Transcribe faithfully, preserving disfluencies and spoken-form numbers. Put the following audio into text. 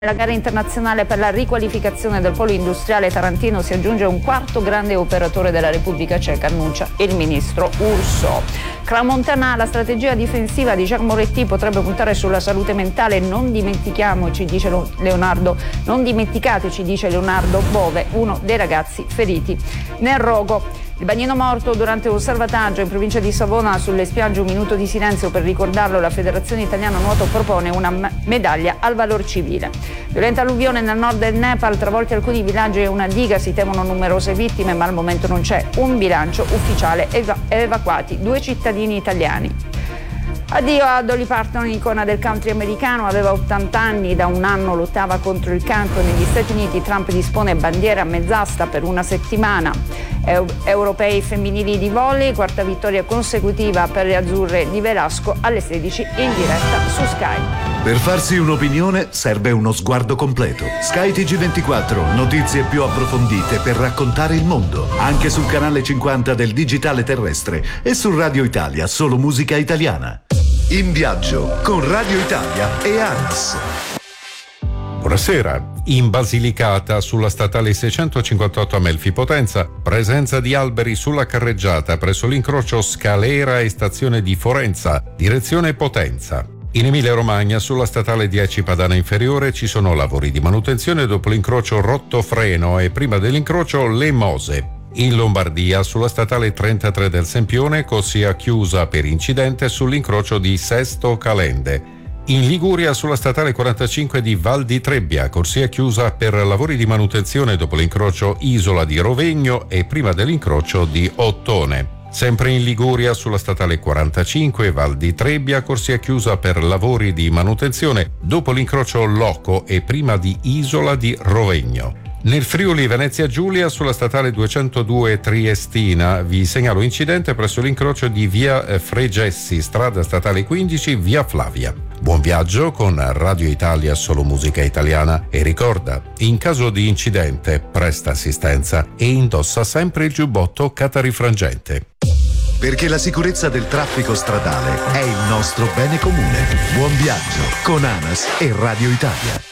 Alla gara internazionale per la riqualificazione del polo industriale tarantino si aggiunge un quarto grande operatore della Repubblica Ceca, annuncia il ministro Urso. Crans-Montana, la strategia difensiva di Jacques Moretti potrebbe puntare sulla salute mentale. Non dimentichiamoci, dice Leonardo, non dimenticateci, dice Leonardo Bove, uno dei ragazzi feriti nel rogo. Il bagnino morto durante un salvataggio in provincia di Savona sulle spiagge, un minuto di silenzio per ricordarlo. La Federazione Italiana Nuoto propone una medaglia al valor civile. Violenta alluvione nel nord del Nepal, travolti alcuni villaggi e una diga, si temono numerose vittime, ma al momento non c'è un bilancio ufficiale. Eva- evacuati due cittadini italiani. Addio a Dolly Parton, icona del country americano, aveva ottanta anni, da un anno lottava contro il cancro negli Stati Uniti. Trump dispone bandiera a mezz'asta per una settimana. Eu- europei femminili di volley, quarta vittoria consecutiva per le azzurre di Velasco, alle sedici in diretta su Sky. Per farsi un'opinione serve uno sguardo completo. Sky T G ventiquattro, notizie più approfondite per raccontare il mondo, anche sul canale cinquanta del digitale terrestre e su Radio Italia, solo musica italiana. In viaggio con Radio Italia e ANAS. Buonasera. In Basilicata, sulla statale seicentocinquantotto Amelfi Potenza, presenza di alberi sulla carreggiata presso l'incrocio Scalera e stazione di Forenza, direzione Potenza. In Emilia-Romagna, sulla statale dieci Padana Inferiore, ci sono lavori di manutenzione dopo l'incrocio Rottofreno e prima dell'incrocio Le Mose. In Lombardia, sulla statale trentatré del Sempione, corsia chiusa per incidente sull'incrocio di Sesto Calende. In Liguria, sulla statale quarantacinque di Val di Trebbia, corsia chiusa per lavori di manutenzione dopo l'incrocio Isola di Rovegno e prima dell'incrocio di Ottone. Sempre in Liguria, sulla statale quarantacinque Val di Trebbia, corsia chiusa per lavori di manutenzione dopo l'incrocio Loco e prima di Isola di Rovegno. Nel Friuli Venezia Giulia, sulla statale duecentodue Triestina, vi segnalo incidente presso l'incrocio di via Fregessi, strada statale quindici, via Flavia. Buon viaggio con Radio Italia, solo musica italiana, e ricorda, in caso di incidente presta assistenza e indossa sempre il giubbotto catarifrangente. Perché la sicurezza del traffico stradale è il nostro bene comune. Buon viaggio con ANAS e Radio Italia.